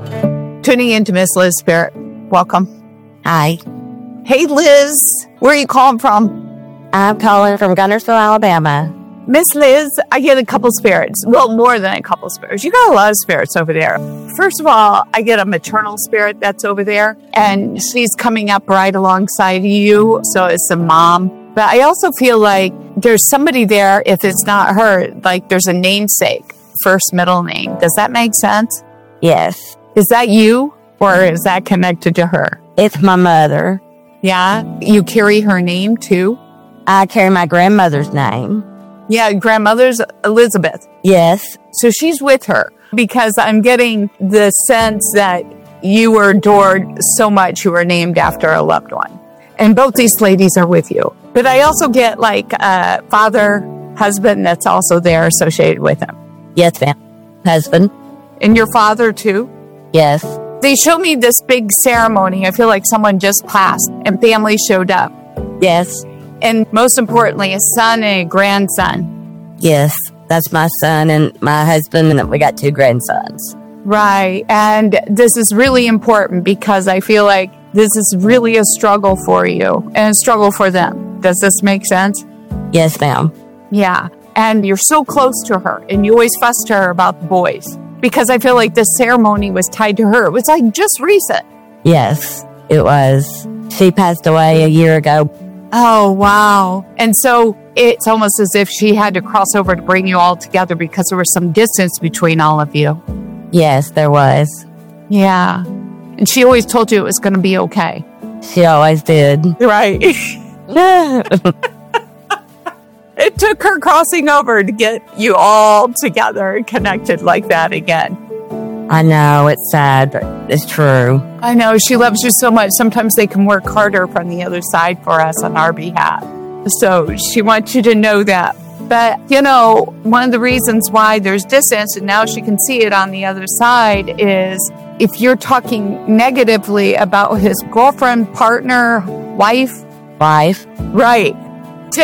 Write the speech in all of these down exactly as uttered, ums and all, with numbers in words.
Tuning into Miss Liz Spirit. Welcome. Hi. Hey, Liz. Where are you calling from? I'm calling from Gunnersville, Alabama. Miss Liz, I get a couple spirits. Well, more than a couple spirits. You got a lot of spirits over there. First of all, I get a maternal spirit that's over there, and she's coming up right alongside you. So it's a mom. But I also feel like there's somebody there, if it's not her, like there's a namesake, first, middle name. Does that make sense? Yes. Is that you, or is that connected to her? It's my mother. Yeah? You carry her name too? I carry my grandmother's name. Yeah, grandmother's Elizabeth. Yes. So she's with her, because I'm getting the sense that you were adored so much you were named after a loved one. And both these ladies are with you. But I also get like a father, husband that's also there associated with him. Yes, ma'am. Husband. And your father too? Yes. They showed me this big ceremony. I feel like someone just passed and family showed up. Yes. And most importantly, a son and a grandson. Yes. That's my son and my husband, and we got two grandsons. Right. And this is really important because I feel like this is really a struggle for you and a struggle for them. Does this make sense? Yes, ma'am. Yeah. And you're so close to her, and you always fuss to her about the boys, because I feel like this ceremony was tied to her. It was like just recent. Yes, it was. She passed away a year ago. Oh, wow. And so it's almost as if she had to cross over to bring you all together because there was some distance between all of you. Yes, there was. Yeah. And she always told you it was going to be okay. She always did. Right. It took her crossing over to get you all together and connected like that again. I know, it's sad, but it's true. I know, she loves you so much. Sometimes they can work harder from the other side for us on our behalf. So she wants you to know that. But, you know, one of the reasons why there's distance, and now she can see it on the other side, is if you're talking negatively about his girlfriend, partner, wife. Wife. Right. To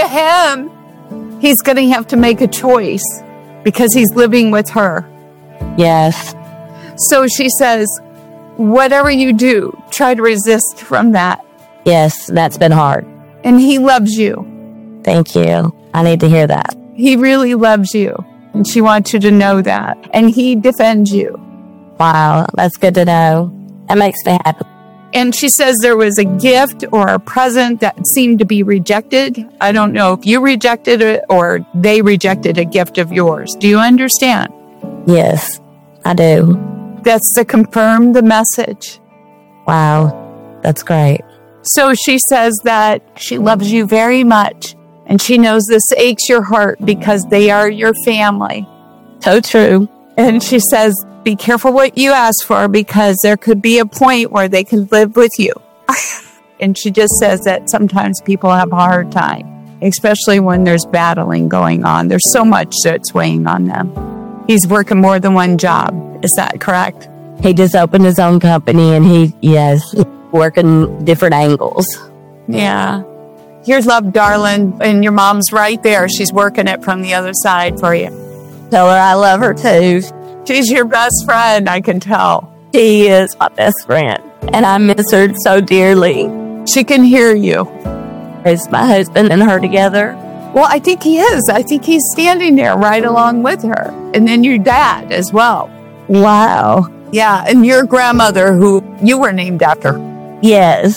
him, he's going to have to make a choice because he's living with her. Yes. So she says, whatever you do, try to resist from that. Yes, that's been hard. And he loves you. Thank you. I need to hear that. He really loves you. And she wants you to know that. And he defends you. Wow, that's good to know. That makes me happy. And she says there was a gift or a present that seemed to be rejected. I don't know if you rejected it or they rejected a gift of yours. Do you understand? Yes, I do. That's to confirm the message. Wow, that's great. So she says that she loves you very much, and she knows this aches your heart because they are your family. So true. And she says, be careful what you ask for because there could be a point where they could live with you. And she just says that sometimes people have a hard time, especially when there's battling going on. There's so much that's weighing on them. He's working more than one job. Is that correct? He just opened his own company and he, yes, working different angles. Yeah. Here's love, darling. And your mom's right there. She's working it from the other side for you. Tell her I love her too. She's your best friend, I can tell. She is my best friend. And I miss her so dearly. She can hear you. Is my husband and her together? Well, I think he is. I think he's standing there right along with her. And then your dad as well. Wow. Yeah, and your grandmother, who you were named after. Yes.